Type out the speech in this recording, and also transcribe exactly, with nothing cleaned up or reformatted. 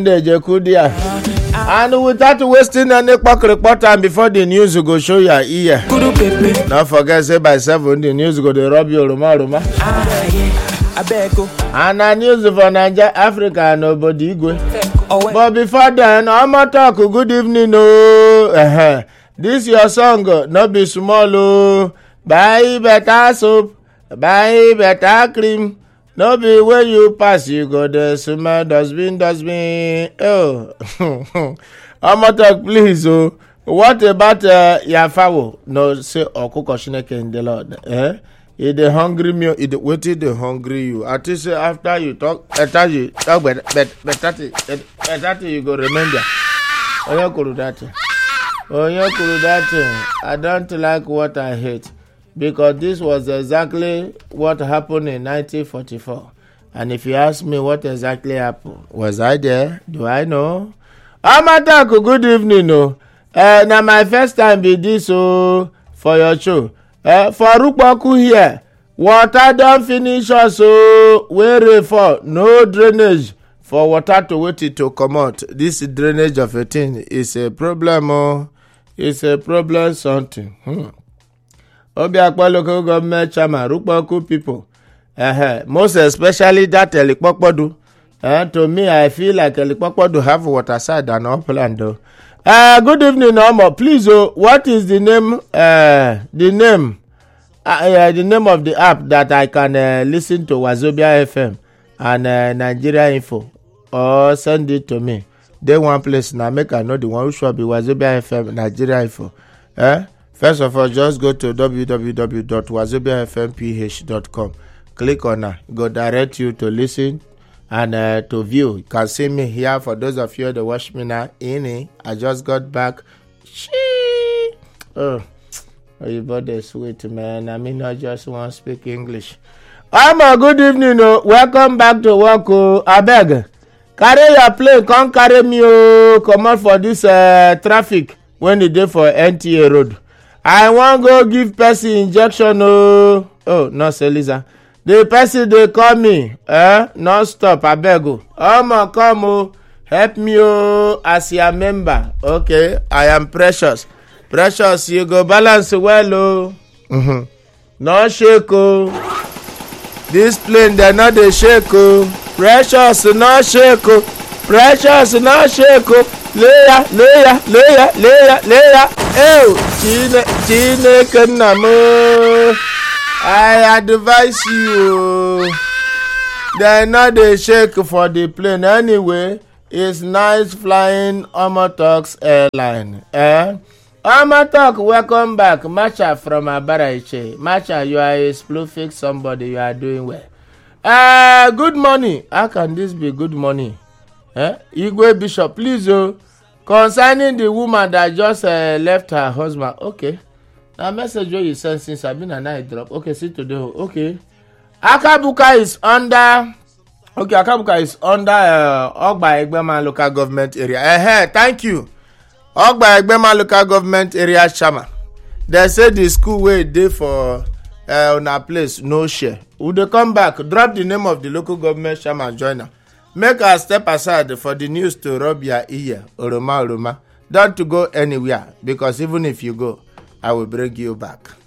And without wasting any pocket report time before the news go show your ear. Don't forget, say by seven, the news go to rob you, Roma, Roma. And the news for Nigeria, Africa, and nobody go. But before then, I'm going to talk. Good evening, oh. Uh-huh. This your song, no be small, oh. Buy better soap, buy better cream. No be where you pass, you go the smell dustbin, dustbin. Oh, I'm going to talk, please, oh. What about uh, your fowl? No, say, Okuko Shineke in the Lord. Eh? It the hungry me, it what it the hungry you. I think say after you talk, after you talk, but but but that that you go remember. Oh, you could do that. Oh, you could do that. I don't like what I hate because this was exactly what happened in nineteen forty-four. And if you ask me what exactly happened, was I there? Do I know? Amataku, good evening. No, uh, now my first time be this oh for your show. Uh, for Rukwaku here, water don't finish us, so where for no drainage for water to wait it to come out. This drainage of a thing is a problem, oh, it's a problem something. Hmm. Obiakwa local government chairman, Rukwaku people, uh-huh. Most especially that Elikpokpodu. Uh, to me, I feel like Elikpokpodu have water side than upland though. Uh, good evening, Omo. Please, oh, what is the name? Uh, the name, uh, uh, the name of the app that I can uh, listen to Wazobia F M and uh, Nigeria Info, or send it to me. They one place now. Make I know the one who should be Wazobia F M Nigeria Info. Eh? First of all, just go to w w w dot wazobia f m p h dot com. Click on that. Go direct you to listen. And uh, to view, you can see me here. For those of you that watch me now, in it, I just got back. Shee! Oh, oh, you body sweet, man. I mean, I just want to speak English. I'm a good evening. Oh. Welcome back to work. Oh. I beg. Carry your plane. Come carry me. Oh. Come out for this uh, traffic when the day for N T A road. I want go give person injection. Oh, oh, no, Selisa. The person they call me, eh? Non stop, I beg you. Oh my come, oh, help me, oh, as your member. Okay, I am Precious. Precious, you go balance well, oh. Mm-hmm. No shake, oh. This plane, they not they shake, oh. Precious, no shake, oh. Precious, no shake, oh. Leia, leia, leia, leia, leia. Oh, chine, chine, kenamo. I advise you, they not they shake for the plane anyway. It's nice flying Omotox airline. Eh? Omotox, welcome back. Macha from Abaraiche. Macha, you are a prolific somebody. You are doing well. Uh, good morning. How can this be good morning? Eh? Igwe Bishop, please, oh, concerning the woman that just uh, left her husband. Okay. A message where you send since I've been a night drop. Okay, see today. Okay. Akabuka is under. Okay, Akabuka is under uh, Ogba Egbema local government area. Eh, hey, thank you. Ogba Egbema local government area Chama. They say the school where they for uh, on a place no share. Would they come back? Drop the name of the local government Chama joiner. Make a step aside for the news to rub your ear. Oroma, Oroma. Don't to go anywhere because even if you go, I will bring you back.